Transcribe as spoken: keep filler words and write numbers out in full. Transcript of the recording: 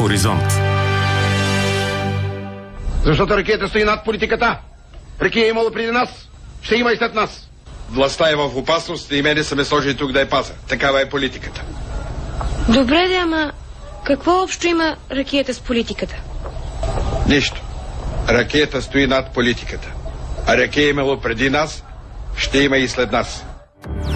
Хоризонт. Защото ракията стои над политиката. Ракия е имало преди нас, ще има и след нас. Властта е в опасност и мене са ме сложили тук да я паза. Такава е политиката. Добре, де, ама какво общо има ракията с политиката? Нищо. Ракията стои над политиката. А ракия е имало преди нас, ще има и след нас.